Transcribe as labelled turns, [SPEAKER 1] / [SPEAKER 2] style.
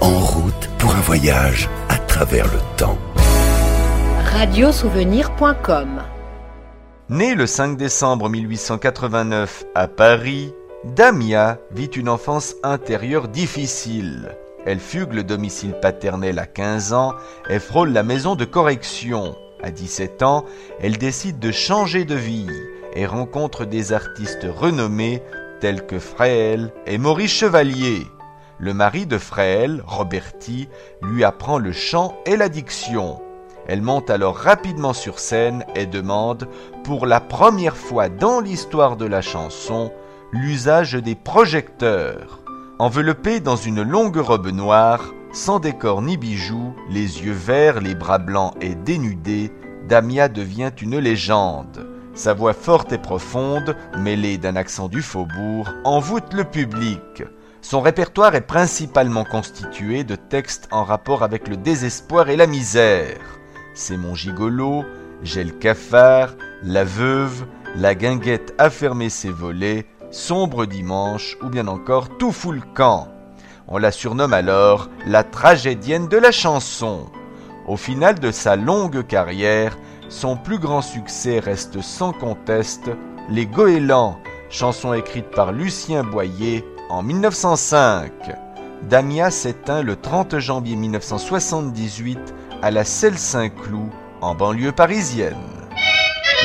[SPEAKER 1] En route pour un voyage à travers le temps.
[SPEAKER 2] Radiosouvenir.com.
[SPEAKER 3] Née le 5 décembre 1889 à Paris, Damia vit une enfance intérieure difficile. Elle fugue le domicile paternel à 15 ans et frôle la maison de correction. À 17 ans, elle décide de changer de vie et rencontre des artistes renommés tels que Fréhel et Maurice Chevalier. Le mari de Fréhel, Roberti, lui apprend le chant et la diction. Elle monte alors rapidement sur scène et demande, pour la première fois dans l'histoire de la chanson, l'usage des projecteurs. Enveloppée dans une longue robe noire, sans décor ni bijoux, les yeux verts, les bras blancs et dénudés, Damia devient une légende. Sa voix forte et profonde, mêlée d'un accent du faubourg, envoûte le public. Son répertoire est principalement constitué de textes en rapport avec le désespoir et la misère. C'est mon gigolo, j'ai le cafard, la veuve, la guinguette a fermé ses volets, sombre dimanche ou bien encore tout fout le camp. On la surnomme alors la tragédienne de la chanson. Au final de sa longue carrière, son plus grand succès reste sans conteste Les Goélands, chanson écrite par Lucien Boyer en 1905. Damia s'éteint le 30 janvier 1978 à la Celle Saint-Cloud, en banlieue parisienne.